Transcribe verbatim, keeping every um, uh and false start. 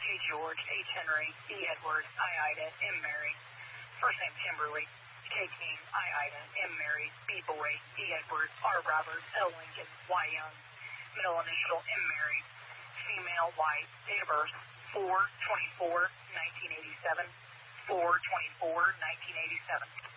George, H. Henry, E. Edward, I. Ida, M. Mary. First name Kimberly, K. King, I. Ida, M. Mary, B. Boy, E. Edward, R. Robert, L. Lincoln, Y. Young. Middle initial M. Mary. Female, white. Date of birth four twenty-four nineteen eighty-seven. four twenty-four nineteen eighty-seven.